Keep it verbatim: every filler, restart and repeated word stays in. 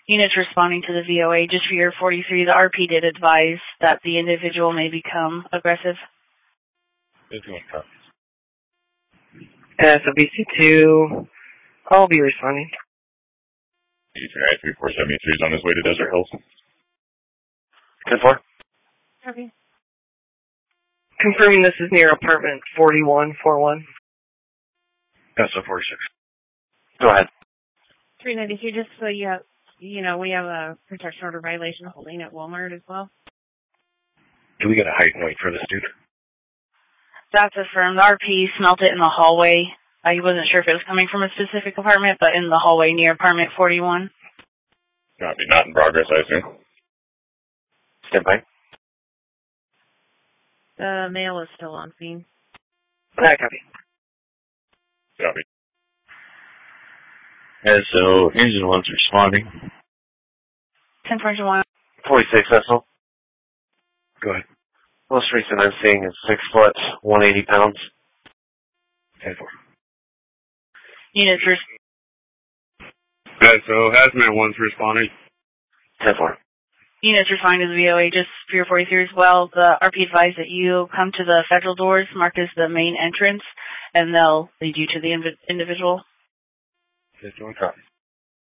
Units responding to the V O A, just for your forty-three, the R P did advise that the individual may become aggressive. S O B C two, I'll be responding. D three I three four seventy-three is on his way to Desert Hills. ten four. Copy. Confirming this is near apartment forty-one forty-one. S O forty-six. Go ahead. three ninety-two, just so you have, you know, we have a protection order violation holding at Walmart as well. Do we get a height and weight for this dude? That's affirmed. The R P smelt it in the hallway. I wasn't sure if it was coming from a specific apartment, but in the hallway near apartment forty-one. Copy. Not in progress, I assume. Stand by. The male is still on scene. I copy. Copy. S O engine one's responding. ten forty-one. forty-six S O. Go ahead. Most recent I'm seeing is six foot, one hundred eighty pounds. ten four. Units res- S O hazmat one's responding. ten four. Units responding to the V O A, just for your forty-three as well. The R P advised that you come to the federal doors marked as the main entrance, and they'll lead you to the inv- individual. fifty-one copy.